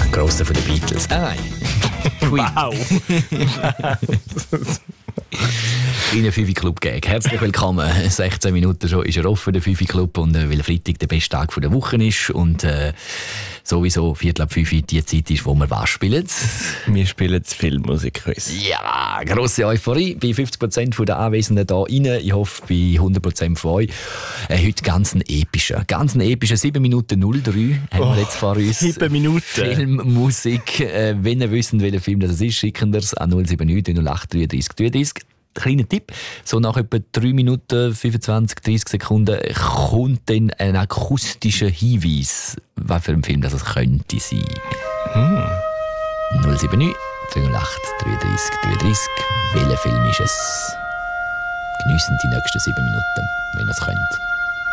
grosser von den Beatles. Nein. Wow! Kleiner Fifi-Club-Gag. Herzlich willkommen. 16 Minuten schon ist er offen, der Fifi-Club. Und weil Freitag der beste Tag der Woche ist und sowieso 4:45 die Zeit ist, wo wir was spielen. Wir spielen zu viel Musikquiz. Ja, grosse Euphorie bei 50% der Anwesenden hier rein. Ich hoffe, bei 100% von euch. Heute ganz ein epischer 7 Minuten 03 haben wir jetzt vor uns. 7 Minuten. Film, Musik. Wenn ihr wisst, welcher Film das ist, schicken ihr es an 079 08 33 33. Kleiner Tipp, so nach etwa 3 Minuten, 25, 30 Sekunden kommt dann ein akustischer Hinweis, was für ein Film das könnte sein. 079 308 33 33. Welcher Film ist es? Geniessen die nächsten 7 Minuten, wenn ihr es könnt.